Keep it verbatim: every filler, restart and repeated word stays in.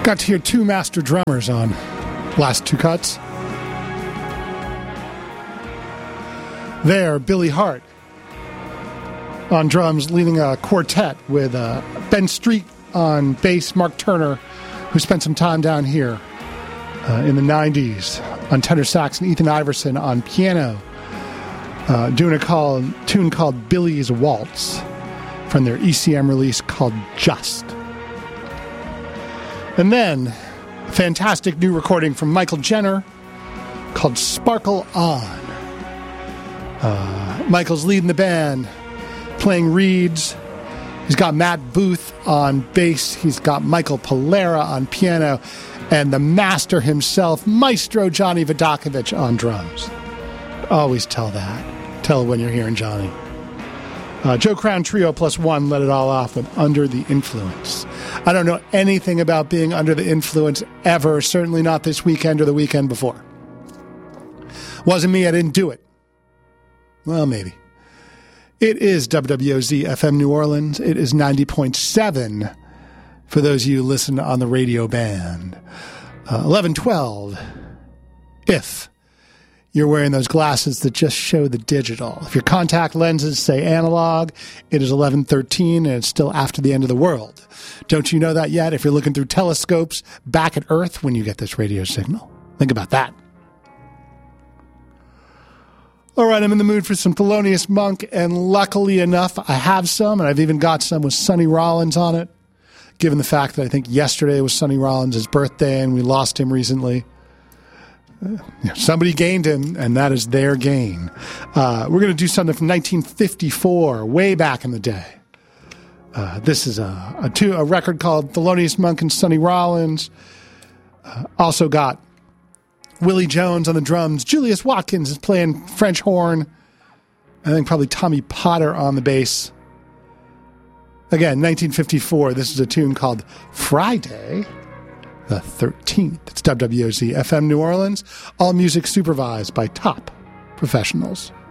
Got to hear two master drummers on last two cuts. There, Billy Hart on drums, leading a quartet with uh, Ben Street on bass, Mark Turner, who spent some time down here uh, in the nineties, on tenor sax, and Ethan Iverson on piano, uh, doing a call, tune called Billy's Waltz from their E C M release called Just. And then, a fantastic new recording from Michael Jenner called Sparkle On. Uh, Michael's leading the band, playing reeds. He's got Matt Booth on bass. He's got Michael Polera on piano. And the master himself, Maestro Johnny Vodakovich on drums. Always tell that. Tell when you're hearing Johnny. Uh, Joe Crown Trio plus one let it all off with Under the Influence. I don't know anything about being under the influence ever, certainly not this weekend or the weekend before. Wasn't me, I didn't do it. Well, maybe. It is W W O Z F M New Orleans. It is ninety point seven for those of you who listen on the radio band. Uh, eleven twelve, if you're wearing those glasses that just show the digital. If your contact lenses say analog, it is eleven thirteen and it's still after the end of the world. Don't you know that yet? If you're looking through telescopes back at Earth when you get this radio signal. Think about that. All right, I'm in the mood for some Thelonious Monk, and luckily enough, I have some, and I've even got some with Sonny Rollins on it, given the fact that I think yesterday was Sonny Rollins' birthday, and we lost him recently. Uh, somebody gained him, and that is their gain. Uh, we're going to do something from nineteen fifty-four, way back in the day. Uh, this is a, a, two, a record called Thelonious Monk and Sonny Rollins. Uh, also got Willie Jones on the drums. Julius Watkins is playing French horn. I think probably Tommy Potter on the bass. Again, nineteen fifty-four. This is a tune called Friday the thirteenth. It's W W O Z F M New Orleans. All music supervised by top professionals.